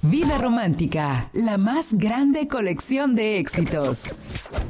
Vida Romántica, la más grande colección de éxitos.